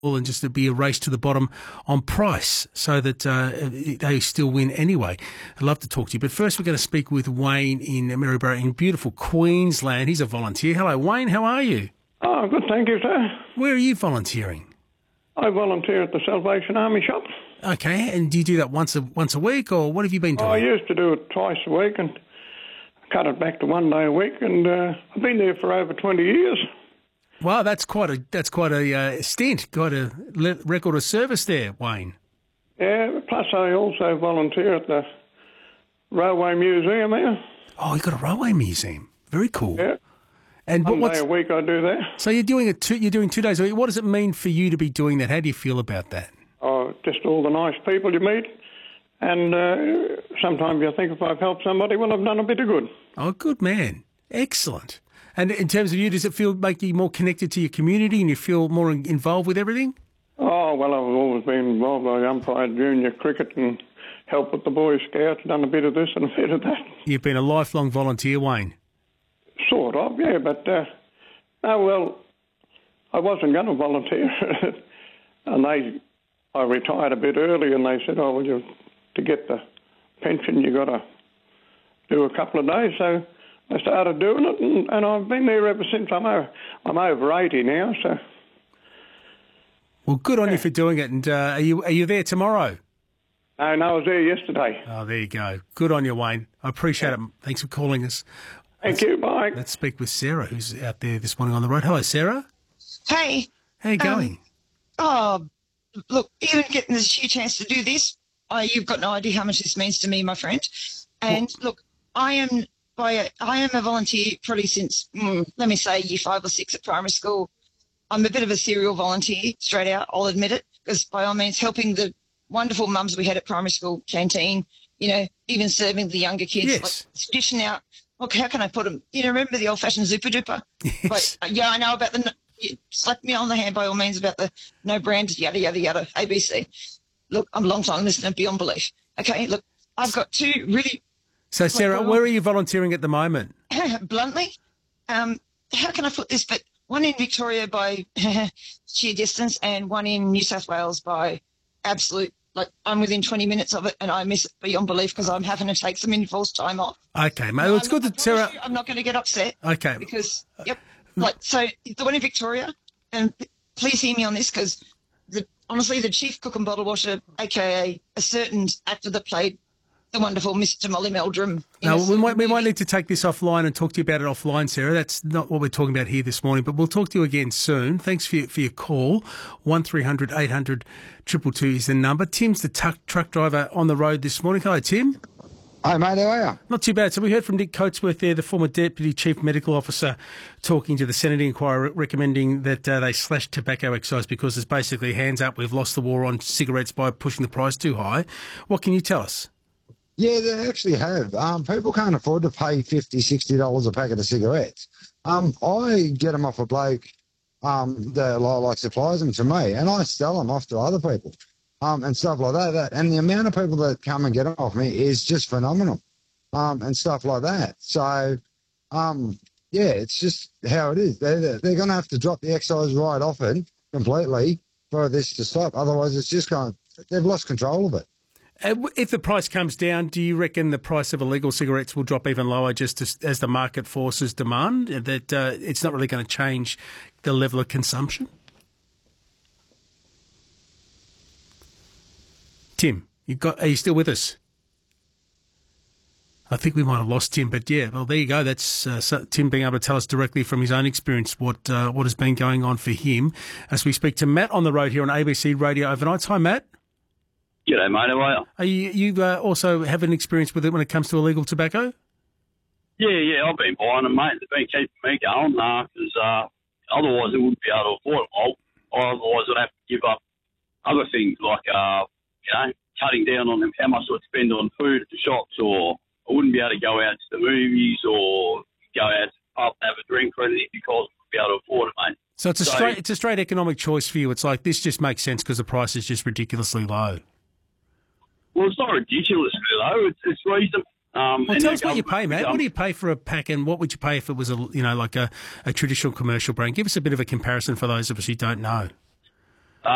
and just to be a race to the bottom on price so that they still win anyway. I'd love to talk to you. But first we're going to speak with Wayne in Maryborough in beautiful Queensland. He's a volunteer. Hello, Wayne. How are you? Oh, good, thank you, sir. Where are you volunteering? I volunteer at the Salvation Army shop. Okay, and do you do that once a week, or what have you been doing? I used to do it twice a week and cut it back to 1 day a week, and I've been there for over 20 years. Wow, that's quite a stint, quite a record of service there, Wayne. Yeah, plus I also volunteer at the Railway Museum here. Oh, you've got a railway museum. Very cool. Yeah. And One day a week I do that. So you're doing 2 days a week. What does it mean for you to be doing that? How do you feel about that? Oh, just all the nice people you meet. And sometimes you think if I've helped somebody, well, I've done a bit of good. Oh, good man. Excellent. And in terms of you, does it make you more connected to your community and you feel more involved with everything? Oh, well, I've always been involved. I umpired junior cricket and helped with the Boy Scouts, done a bit of this and a bit of that. You've been a lifelong volunteer, Wayne. Sort of, yeah, but, I wasn't going to volunteer. And I retired a bit early and they said, oh, well, to get the pension, you got to do a couple of days. So I started doing it, and I've been there ever since. I'm over 80 now, so. Well, good on you for doing it. And are you there tomorrow? No, I was there yesterday. Oh, there you go. Good on you, Wayne. I appreciate it. Thanks for calling us. Thank you. Bye. Let's speak with Sarah, who's out there this morning on the road. Hello, Sarah. Hey. How you going? Look, even getting this sheer chance to do this, you've got no idea how much this means to me, my friend. And look, I am a volunteer probably since, let me say, year 5 or 6 at primary school. I'm a bit of a serial volunteer, straight out, I'll admit it, because by all means helping the wonderful mums we had at primary school canteen, even serving the younger kids, yes. like dishing out, look, how can I put them? Remember the old-fashioned Zooper Duper? Yes. I know about slap me on the hand by all means about the no brand, yada, yada, yada, ABC. Look, I'm a long-time listener beyond belief. Okay, look, I've got 2 really... So, Sarah, where are you volunteering at the moment? Bluntly, how can I put this? But one in Victoria by sheer distance and one in New South Wales by absolute, I'm within 20 minutes of it and I miss it beyond belief because I'm having to take some enforced time off. Okay, mate. Well, it's good that Sarah... I'm not going to get upset. Okay. Because, so the one in Victoria, and please hear me on this because honestly, the chief cook and bottle washer, a.k.a. a certain actor that played the wonderful Mr. Molly Meldrum. No, we might need to take this offline and talk to you about it offline, Sarah. That's not what we're talking about here this morning, but we'll talk to you again soon. Thanks for your call. 1300 800 222 is the number. Tim's the truck driver on the road this morning. Hello, Tim. Hi, mate. How are you? Not too bad. So we heard from Nick Coatsworth there, the former Deputy Chief Medical Officer, talking to the Senate inquiry, recommending that they slash tobacco excise because it's basically hands up, we've lost the war on cigarettes by pushing the price too high. What can you tell us? Yeah, they actually have. People can't afford to pay $50, $60 a packet of cigarettes. I get them off a bloke that supplies them to me, and I sell them off to other people and stuff like that. And the amount of people that come and get them off me is just phenomenal and stuff like that. So, it's just how it is. They're going to have to drop the excise right off it completely for this to stop. Otherwise, it's just they've lost control of it. If the price comes down, do you reckon the price of illegal cigarettes will drop even lower just as the market forces demand, that it's not really going to change the level of consumption? Tim, are you still with us? I think we might have lost Tim, but yeah, well, there you go. That's Tim being able to tell us directly from his own experience what has been going on for him. As we speak to Matt on the road here on ABC Radio Overnights. Hi, Matt. G'day, mate. How are you? You also have an experience with it when it comes to illegal tobacco? Yeah, I've been buying them, mate. They've been keeping me going because otherwise I wouldn't be able to afford them. Otherwise I'd have to give up other things like, cutting down on how much I'd spend on food at the shops, or I wouldn't be able to go out to the movies or go out to the pub and have a drink or anything because I wouldn't be able to afford it, mate. So it's a straight economic choice for you. It's like this just makes sense because the price is just ridiculously low. Well, it's not ridiculously low. It's reasonable. Well, tell us what you pay, Matt. What do you pay for a pack, and what would you pay if it was a traditional commercial brand? Give us a bit of a comparison for those of us who don't know.